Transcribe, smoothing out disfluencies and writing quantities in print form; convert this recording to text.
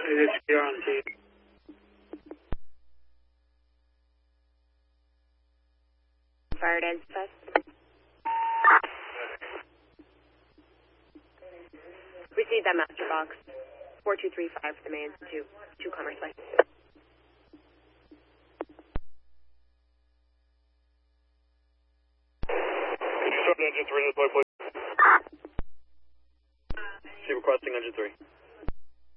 It is here on T. Fire dance test. Receive that master box. 4235 for the main to Commerce Way. Could you start engine 3 to deploy, please? She requesting engine 3.